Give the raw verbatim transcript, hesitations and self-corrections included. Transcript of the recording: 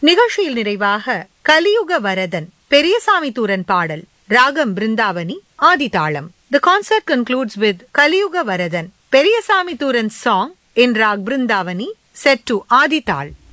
நிகழ்ச்சியில் நிறைவாக கலியுக வரதன் பெரியசாமி தூரன் பாடல், ராகம் Brindavani, ஆதிதாளம். The concert concludes with Kaliyuga Varadan, Periyasamy Thuran's song in Rag Brindavani, set to Adi Tal.